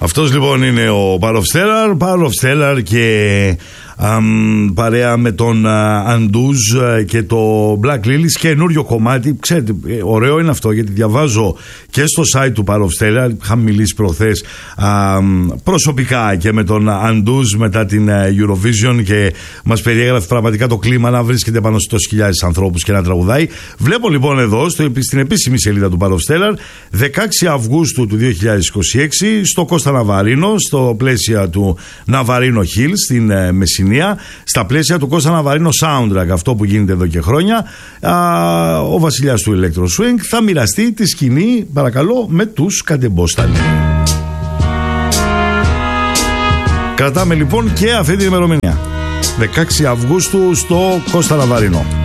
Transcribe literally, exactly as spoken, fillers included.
Αυτός λοιπόν είναι ο Power of Stellar, Power of Stellar και αμ, παρέα με τον Αντούζ και το Black Lilies, καινούριο κομμάτι. Ξέρετε, ωραίο είναι αυτό, γιατί διαβάζω και στο site του Power of Stellar. Είχαμε μιλήσει προχθές αμ, προσωπικά και με τον Αντούζ μετά την Eurovision και μας περιέγραφε πραγματικά το κλίμα να βρίσκεται πάνω στους τόσες χιλιάδες ανθρώπους και να τραγουδάει. Βλέπω λοιπόν εδώ στο, στην επίσημη σελίδα του Power of Stellar, δεκαέξι Αυγούστου του δύο χιλιάδες είκοσι έξι, στο Κώστα Ναβαρίνο, στο πλαίσιο του Ναβαρίνο Hills στην ε, Μεσσηνία, στα πλαίσια του Κώστα Ναβαρίνο Soundtrack, αυτό που γίνεται εδώ και χρόνια, α, ο βασιλιάς του Electro Swing θα μοιραστεί τη σκηνή, παρακαλώ, με τους Καντεμπόσταλοι. Κρατάμε λοιπόν και αυτή την ημερομηνία, δεκαέξι Αυγούστου στο Κώστα Ναβαρίνο.